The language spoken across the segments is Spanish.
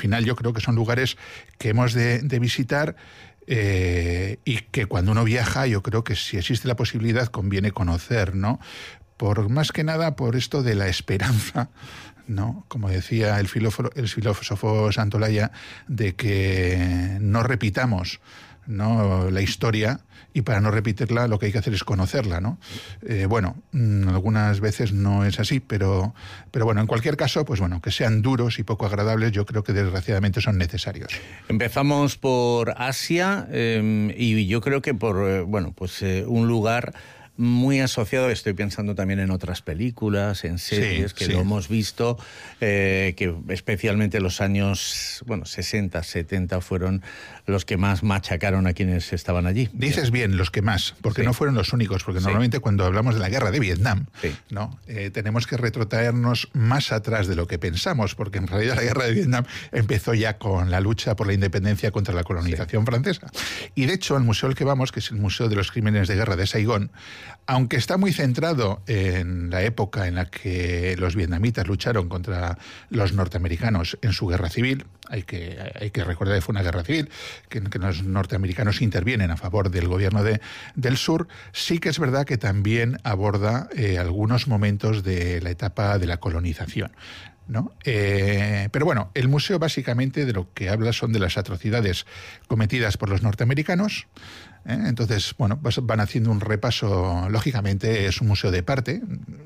final yo creo que son lugares que hemos de visitar, y que cuando uno viaja yo creo que si existe la posibilidad conviene conocer, ¿no? Por más que nada por esto de la esperanza, ¿no? Como decía el filósofo Santolaya, de que no repitamos, ¿no?, la historia, y para no repetirla lo que hay que hacer es conocerla, ¿no? Algunas veces no es así, pero bueno, en cualquier caso, pues bueno, que sean duros y poco agradables, yo creo que desgraciadamente son necesarios. Empezamos por Asia, y yo creo que por un lugar muy asociado, estoy pensando también en otras películas, en series, que lo hemos visto, que especialmente los años 60, 70 fueron los que más machacaron a quienes estaban allí. Dices bien, los que más, porque no fueron los únicos, porque normalmente cuando hablamos de la guerra de Vietnam, ¿no? Tenemos que retrotraernos más atrás de lo que pensamos, porque en realidad la guerra de Vietnam empezó ya con la lucha por la independencia contra la colonización francesa. Y de hecho, el museo al que vamos, que es el Museo de los Crímenes de Guerra de Saigón, aunque está muy centrado en la época en la que los vietnamitas lucharon contra los norteamericanos en su guerra civil, hay que recordar que fue una guerra civil, que los norteamericanos intervienen a favor del gobierno del sur, sí que es verdad que también aborda algunos momentos de la etapa de la colonización, ¿no? Pero bueno, el museo básicamente de lo que habla son de las atrocidades cometidas por los norteamericanos. Entonces, bueno, van haciendo un repaso, lógicamente es un museo de parte,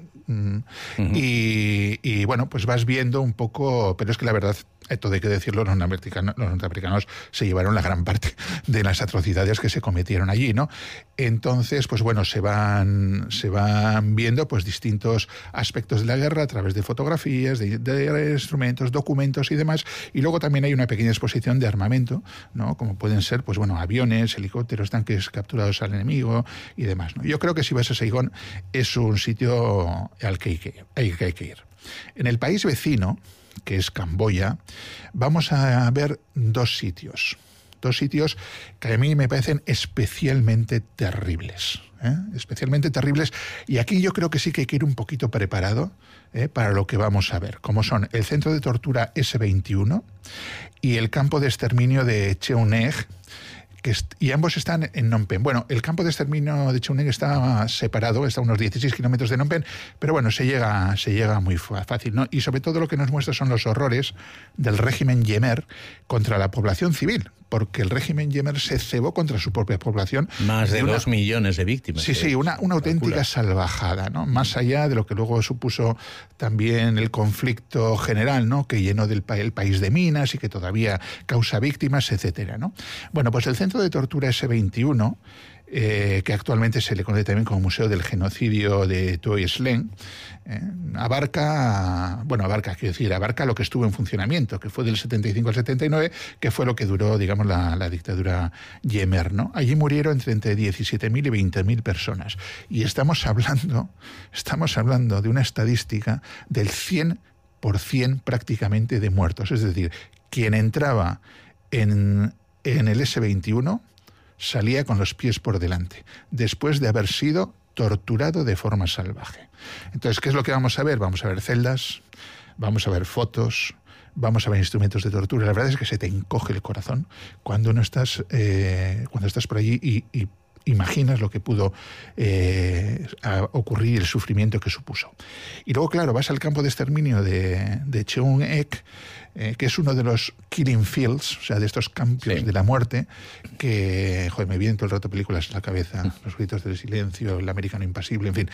y bueno, pues vas viendo un poco, pero es que la verdad, todo hay que decirlo, los norteamericanos se llevaron la gran parte de las atrocidades que se cometieron allí, ¿no? Entonces, pues bueno, se van viendo pues distintos aspectos de la guerra a través de fotografías, de instrumentos, documentos y demás, y luego también hay una pequeña exposición de armamento, ¿no? Como pueden ser, pues bueno, aviones, helicópteros, tanques capturados al enemigo y demás, ¿no? Yo creo que si vas a Saigón es un sitio al que hay que ir. En el país vecino, que es Camboya, vamos a ver dos sitios que a mí me parecen especialmente terribles, especialmente terribles, y aquí yo creo que sí que hay que ir un poquito preparado para lo que vamos a ver, como son el centro de tortura S21 y el campo de exterminio de Cheu Neng, y ambos están en Phnom Penh. Bueno, el campo de exterminio de Cheu Neng está separado, está a unos 16 kilómetros de Phnom Penh, pero bueno, se llega muy fácil, ¿no? Y sobre todo lo que nos muestra son los horrores del régimen Khmer contra la población civil, porque el régimen Khmer se cebó contra su propia población. Más de 2 millones de víctimas. Sí, una auténtica salvajada, ¿no? Más allá de lo que luego supuso también el conflicto general, ¿no? Que llenó el país de minas y que todavía causa víctimas, etcétera, ¿no? Bueno, pues el centro de tortura S21, que actualmente se le conoce también como Museo del Genocidio de Tuol Sleng, abarca lo que estuvo en funcionamiento, que fue del 75 al 79, que fue lo que duró, digamos, la dictadura Khmer, ¿no? Allí murieron entre 17.000 y 20.000 personas. Y estamos hablando de una estadística del 100% prácticamente de muertos. Es decir, quien entraba en el S21 salía con los pies por delante, después de haber sido torturado de forma salvaje. Entonces, ¿qué es lo que vamos a ver? Vamos a ver celdas, vamos a ver fotos, vamos a ver instrumentos de tortura. La verdad es que se te encoge el corazón cuando estás por allí y imaginas lo que pudo ocurrir y el sufrimiento que supuso. Y luego, claro, vas al campo de exterminio de Cheu Neng, que es uno de los killing fields, o sea, de estos campos de la muerte, que, me vienen todo el rato películas en la cabeza, Los gritos del silencio, El americano impasible, en fin.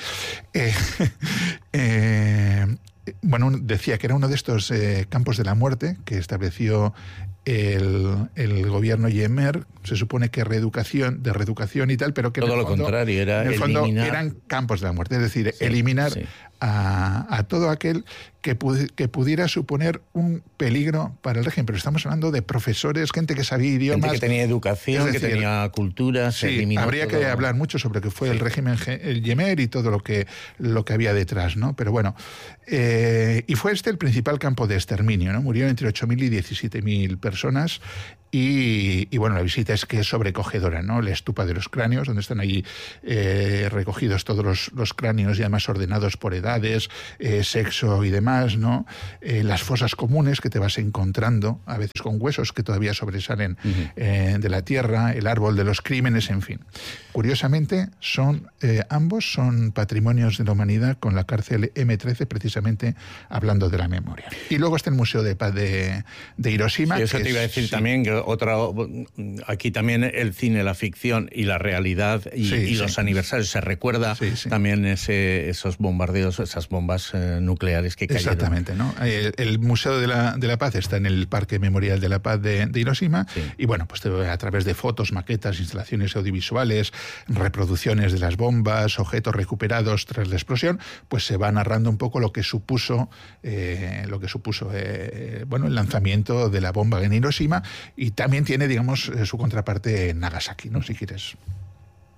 Decía que era uno de estos campos de la muerte que estableció el gobierno Khmer, se supone que de reeducación y tal, pero que todo en el fondo, lo contrario, era en el fondo eliminar... eran campos de la muerte, es decir, eliminar a todo aquel que pudiera suponer un peligro para el régimen. Pero estamos hablando de profesores, gente que sabía idiomas, gente que tenía educación, que tenía cultura. Habría que hablar mucho sobre qué fue el régimen el Khmer y todo lo que había detrás, ¿no? Pero bueno, y fue el principal campo de exterminio, ¿no? Murieron entre 8.000 y 17.000 personas. Y bueno, la visita es que es sobrecogedora, ¿no? La estupa de los cráneos, donde están ahí recogidos todos los cráneos y además ordenados por edades, sexo y demás, ¿no? Las fosas comunes que te vas encontrando, a veces con huesos que todavía sobresalen de la tierra, el árbol de los crímenes, en fin. Curiosamente, ambos son patrimonios de la humanidad, con la cárcel M13 precisamente hablando de la memoria. Y luego está el Museo de Paz de Hiroshima. Sí, eso te iba a decir también, que aquí también el cine, la ficción y la realidad y los aniversarios. Se recuerda también esos bombardeos, esas bombas nucleares que cayeron. Exactamente, ¿no? El Museo de la Paz está en el Parque Memorial de la Paz de Hiroshima, y bueno, pues a través de fotos, maquetas, instalaciones audiovisuales, reproducciones de las bombas, objetos recuperados tras la explosión, pues se va narrando un poco lo que supuso el lanzamiento de la bomba en Hiroshima, y también tiene, digamos, su contraparte en Nagasaki, ¿no? Si quieres.